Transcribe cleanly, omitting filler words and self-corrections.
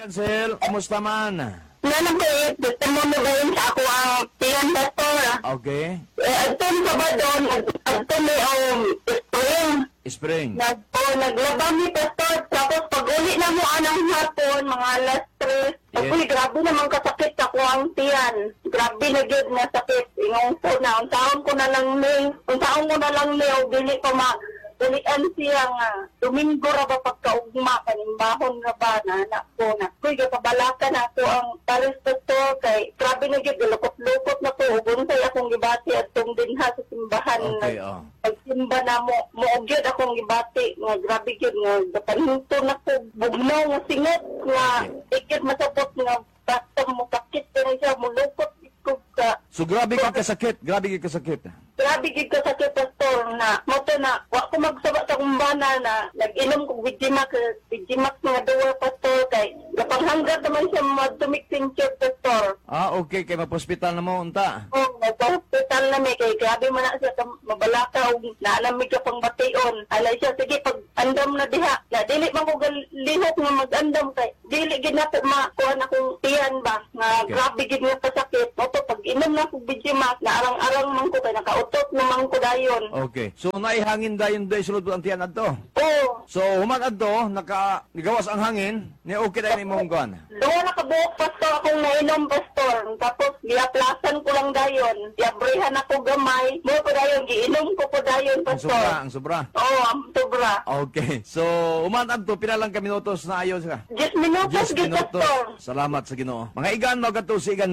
Cancel, kumusta man? Nanang ko gusto mo na gawin sa ako ang tiyan pastor. Okay. Ito sa ba doon, ito may spring. Spring. Naglaba mi pastor, tapos pag uli na mo anang hapon, mga alas 3. Yes. Uy, grabe naman kasakit ako ang tiyan. Grabe na yun na sakit. Ingong po na, unsaon ko na lang dili pa ulian siya nga. Domingo ra ba pagkaugma, kanimbahon ra ba na anak ko na. Kuy, kapabalakan ako ang pares pastor kay grabe na yun, lukot-lukot na po. Ugunsay akong gibati at itong dinha sa simbahan. Okay, Pagsimba na mo ugyod akong gibati. Nga grabe yun, nga dapaninto na po. Bugnaw nga singot, nga ikit masapot nga basta mo kakit ka rin siya, mulukot ikog ka. So grabe ka kasakit, Grabe gid ka sa pastor na moto na wa ko magsaba sa kumbana na nag-inom kog Vigimax mga duwa pastor kay gapanghanggat naman siya madumik tincture pastor. Okay, kay mapospital na mo, unta. Nagpa-hospital na may kay grabe man na siya mabalaka og naalamig ka pang bation. Alay siya sige pag andam na diha. Na dili man ko lihok nga mag-andam kay dili gid na po makuha akong tiyan ba nga grabe gid nga pasakit. Moto pag inom na kog Vigimax na arang-arang man ko kay nakautot naman ko dayon. Okay. So naihangin dayon day sulod ang tiyan adto. Oo. So human adto nagawas ang hangin, ni okay dayon imong kuan. Doon nakabuok pastor akong nainom pastor. Tapos giaplasan ko lang dayon. Giabrihan ako gamay. Mo ko dayon giinom ko po dayon pastor. Ang sobra. Oo, ang sobra. Okay. So human adto pila lang ka minutos na ayon ka. 10 minutos 10 gid minutos. pastor. Salamat sa Ginoo. Mga igan mo kadto sa igan